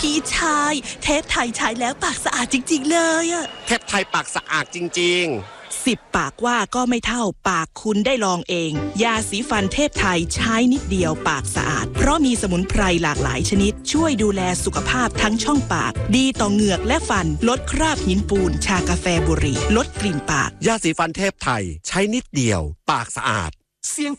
พี่ชายเทพไทยใช้แล้วปากสะอาดจริงๆเลยอะเทพไทยปากสะอาดจริง 10 ปากว่าก็ไม่เท่าปากคุณได้ลองเองยาสีฟันเทพไทยใช้นิดเดียวปากสะอาดเพราะมีสมุนไพรหลากหลายชนิดช่วยดูแลสุขภาพทั้งช่องปากดีต่อเหงือกและฟันลดคราบหินปูนชากาแฟบุหรี่ลดกลิ่นปากๆยาสีฟันเทพไทยใช้นิดเดียวปากสะอาด